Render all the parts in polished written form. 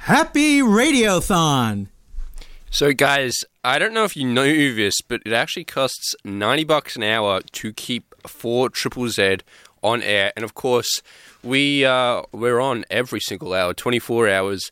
Happy Radiothon! So guys, I don't know if you know this, but it actually costs $90 an hour to keep 4ZZZ on air. And of course, we're on every single hour, 24 hours,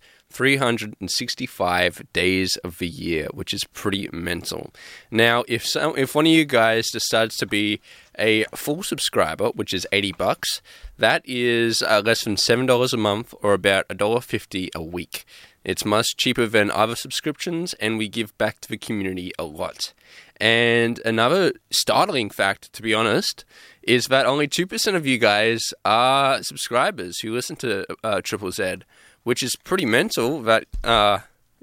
365 days of the year, which is pretty mental. Now, if one of you guys decides to be a full subscriber, which is $80, that is less than $7 a month, or about $1.50 a week. It's much cheaper than other subscriptions, and we give back to the community a lot. And another startling fact, to be honest, is that only 2% of you guys are subscribers who listen to Triple Z, which is pretty mental that, that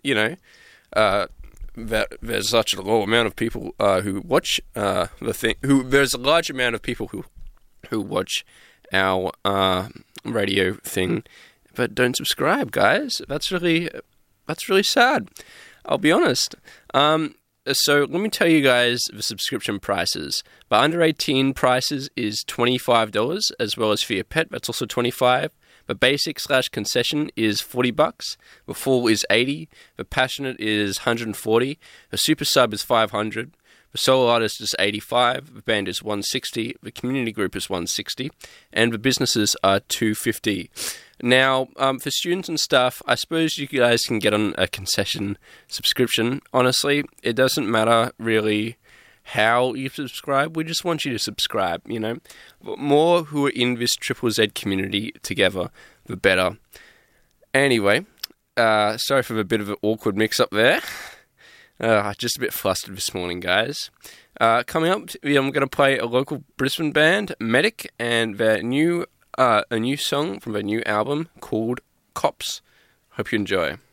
there's such a low amount of people who watch the thing. There's a large amount of people who watch our radio thing, but don't subscribe, guys. That's really sad. I'll be honest. So let me tell you guys the subscription prices. The under 18 prices is $25, as well as for your pet, that's also $25. The basic/concession is $40. The full is $80. The passionate is $140. The super sub is $500. The solo artist is $85. The band is $160. The community group is $160. And the businesses are $250. Now, for students and stuff, I suppose you guys can get on a concession subscription. Honestly, it doesn't matter really how you subscribe. We just want you to subscribe, But more who are in this Triple Z community together, the better. Anyway, sorry for the bit of an awkward mix-up there. Just a bit flustered this morning, guys. Coming up, I'm going to play a local Brisbane band, Medic, and their a new song from their new album called Cops. Hope you enjoy.